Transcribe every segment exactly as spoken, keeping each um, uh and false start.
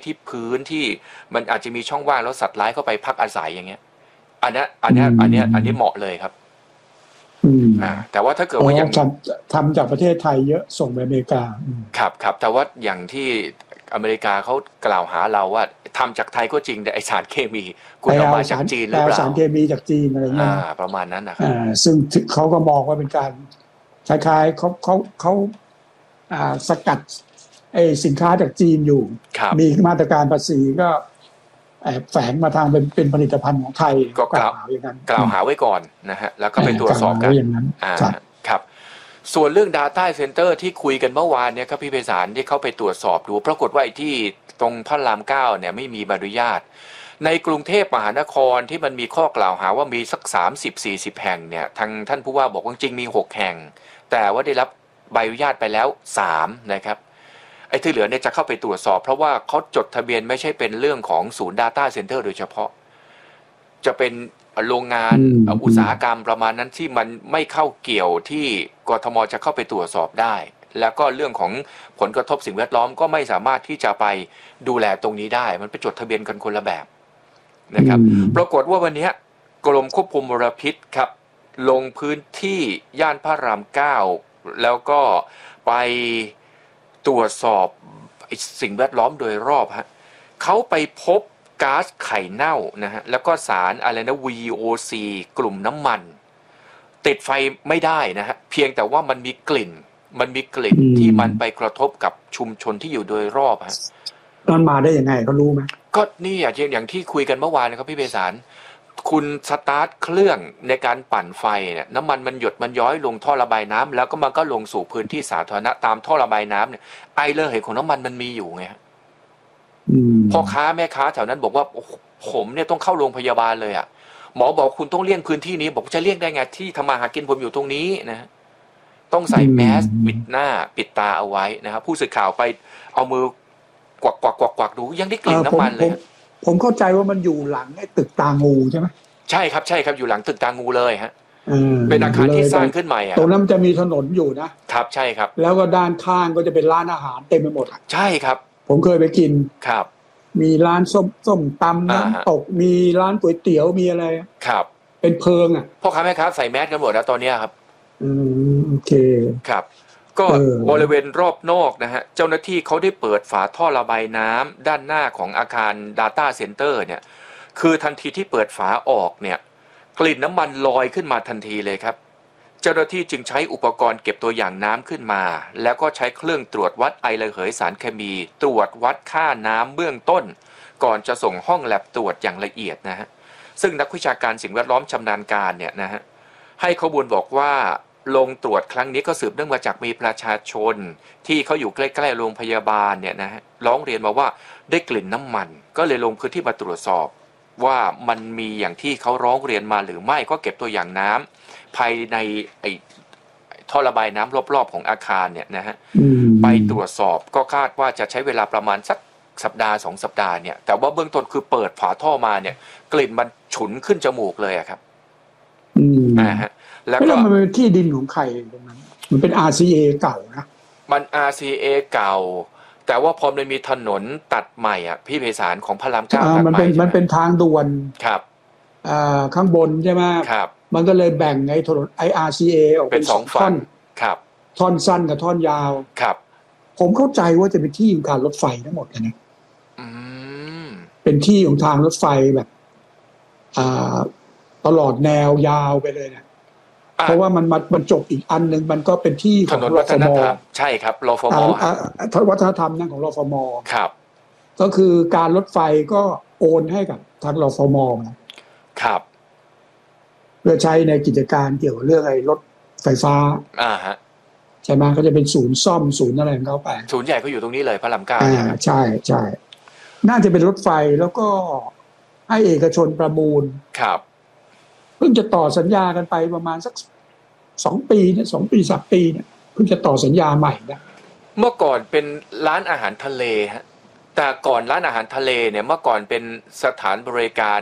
ที่พื้นที่มันอาจจะมีช่องว่างแล้วสัตว์ร้ายเข้าไปพักอาศัยอย่างเงี้ยอันนี้อันนี้อันนี้อันนี้เหมาะเลยครับอ่าแต่ว่าถ้าเกิดว่าอย่างทำทำจากประเทศไทยเยอะส่งไปอเมริกาครับครับแต่ว่าอย่างที่อเมริกาเขากล่าวหาเราว่าทำจากไทยก็จริงแต่ไอสารเคมีคุณเอามาจากจีนหรือเปล่าสารเคมีจากจีนอะไรเงี้ยประมาณนั้นนะครับซึ่งเขาก็มองว่าเป็นการคล้ายๆเขาเขาเขาสกัดไอสินค้าจากจีนอยู่มีมาตรการภาษีก็แฝงมาทางเป็นเป็นผลิตภัณฑ์ของไทยก็กล่าวหาอย่างนั้นกล่าวหาไว้ก่อนนะฮะแล้วก็ไปตรวจสอบกันครับส่วนเรื่อง Data Center ที่คุยกันเมื่อวานเนี่ยครับพี่ไพศาลที่เข้าไปตรวจสอบดูปรากฏว่าไอ้ที่ตรงพระรามเก้าเนี่ยไม่มีใบอนุญาตในกรุงเทพมหานครที่มันมีข้อกล่าวหาว่ามีสัก สามสิบถึงสี่สิบ แห่งเนี่ยทางท่านผู้ว่าบอกว่าจริงมีหกแห่งแต่ว่าได้รับใบอนุญาตไปแล้วสามนะครับไอ้ที่เหลือเนี่ยจะเข้าไปตรวจสอบเพราะว่าเขาจดทะเบียนไม่ใช่เป็นเรื่องของศูนย์ Data Center โดยเฉพาะจะเป็นโรงงานอุตสาหกรรมประมาณนั้นที่มันไม่เข้าเกี่ยวที่กทมจะเข้าไปตรวจสอบได้แล้วก็เรื่องของผลกระทบสิ่งแวดล้อมก็ไม่สามารถที่จะไปดูแลตรงนี้ได้มันไปจดทะเบียนกันคนละแบบนะครับปรากฏว่าวันนี้กรมควบคุมมลพิษครับลงพื้นที่ย่านพระรามเก้าแล้วก็ไปตรวจสอบสิ่งแวดล้อมโดยรอบฮะเขาไปพบก๊าซไข่เน่านะฮะแล้วก็สารอะไรนะ วี โอ ซี กลุ่มน้ำมันติดไฟไม่ได้นะฮะเพียงแต่ว่ามันมีกลิ่นมันมีกลิ่นที่มันไปกระทบกับชุมชนที่อยู่โดยรอบฮะมันมาได้ยังไงเขารู้ไหมก็นี่อย่างอย่างที่คุยกันเมื่อวานนะครับพี่ไพศาลคุณสตาร์ทเครื่องในการปั่นไฟเนี่ยน้ำมันมันหยดมันย้อยลงท่อระบายน้ำแล้วก็มันก็ลงสู่พื้นที่สาธารณะตามท่อระบายน้ำเนี่ยไอระเหยของน้ำมันมันมีอยู่ไงพ่อค้าแม่ค้าแถวนั้นบอกว่าผมเนี่ยต้องเข้าโรงพยาบาลเลยอ่ะหมอบอกคุณต้องเลี่ยงพื้นที่นี้บอกจะเลี่ยงได้ไงที่ทำมาหากินผมอยู่ตรงนี้นะต้องใส่แมสปิดหน้าปิดตาเอาไว้นะครับผู้สื่อข่าวไปเอามือกวักกวักกวักกวักดูยังได้กลิ่นน้ำมันเลยผมเข้าใจว่ามันอยู่หลังไอ้ตึกตางูใช่ไหมใช่ครับใช่ครับอยู่หลังตึกตางูเลยฮะเป็นอาคารที่สร้างขึ้นใหม่อ่ะตรงนั้นมันจะมีถนนอยู่นะครับใช่ครับแล้วก็ด้านข้างก็จะเป็นร้านอาหารเต็มไปหมดใช่ครับผมเคยไปกินครับมีร้านส้มส้มตำน้ำตกมีร้านก๋วยเตี๋ยวมีอะไรครับเป็นเพิงอ่ะพ่อค้าแม่ค้าใส่แมสกันหมดแล้วตอนนี้ครับอืมโอเคครับก็บริเวณรอบนอกนะฮะเจ้าหน้าที่เขาได้เปิดฝาท่อระบายน้ำด้านหน้าของอาคาร Data Center เนี่ยคือทันทีที่เปิดฝาออกเนี่ยกลิ่นน้ำมันลอยขึ้นมาทันทีเลยครับเจ้าหน้าที่จึงใช้อุปกรณ์เก็บตัวอย่างน้ำขึ้นมาแล้วก็ใช้เครื่องตรวจวัดไอระเหยสารเคมีตรวจวัดค่าน้ำเบื้องต้นก่อนจะส่งห้องแลบตรวจอย่างละเอียดนะฮะซึ่งนักวิชาการสิ่งแวดล้อมชำนาญการเนี่ยนะฮะให้ข้อมูลบอกว่าลงตรวจครั้งนี้ก็สืบเนื่องมาจากมีประชาชนที่เขาอยู่ใกล้ๆโรงพยาบาลเนี่ยนะฮะร้องเรียนมาว่าได้กลิ่นน้ำมันก็เลยลงพื้นที่มาตรวจสอบว่ามันมีอย่างที่เขาร้องเรียนมาหรือไม่ก็เก็บตัวอย่างน้ำภายในไอ้ท่อระบายน้ำรอบๆของอาคารเนี่ยนะฮะไปตรวจสอบก็คาดว่าจะใช้เวลาประมาณสักสัปดาห์สองสัปดาห์เนี่ยแต่ว่าเบื้องต้นคือเปิดฝาท่อมาเนี่ยกลิ่นมันฉุนขึ้นจมูกเลยอะครับอ่าฮะแล้วก็มันเป็นที่ดินของใครตรงนั้นมันเป็น อาร์ ซี เอ เก่านะมัน อาร์ ซี เอ เก่าแต่ว่าพอมันมีถนนตัดใหม่อ่ะพี่ไพศาลของพระรามเก้าตัดใหม่มันเป็นมันเป็นทางด่วนครับอ่าข้างบนใช่ไหมครับมันก็เลยแบ่งไอ้ถนน ไอ อาร์ ซี เอ ออกเป็นสองท่อนครับท่อนสั้นกับท่อนยาวครับผมเข้าใจว่าจะเป็นที่ของการรถไฟทั้งหมดนะอืมเป็นที่ของทางรถไฟแบบอ่าตลอดแนวยาวไปเลยนะเพราะว่ามันมันจบอีกอันหนึ่งมันก็เป็นที่ของรฟม.ใช่ครับรฟม. วัฒนธรรมนั่นของรฟม. ครับก็คือการรถไฟก็โอนให้กับทางรฟม. ครับเพื่อใช้ในกิจการเกี่ยวกับเรื่องไอ้รถไฟฟ้าอ่าฮะใช่ไหมก็จะเป็นศูนย์ซ่อมศูนย์อะไรของเขาไปศูนย์ใหญ่เขาอยู่ตรงนี้เลยพระรามเก้าอ่าใช่ใช่น่าจะเป็นรถไฟแล้วก็ให้เอกชนประมูลครับเพิ่งจะต่อสัญญากันไปประมาณสักสองปีเนี่ยสองปีสามปีเนี่ยเพิ่งจะต่อสัญญาใหม่นะเมื่อก่อนเป็นร้านอาหารทะเลฮะแต่ก่อนร้านอาหารทะเลเนี่ยเมื่อก่อนเป็นสถานบริการ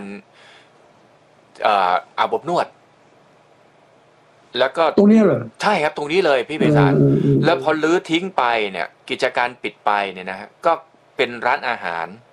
อาบอบนวดแล้วก็ตรงนี้เลยใช่ครับตรงนี้เลยพี่ไพศาลแล้วพอลื้อทิ้งไปเนี่ยกิจการปิดไปเนี่ยนะฮะก็เป็นร้านอาหาร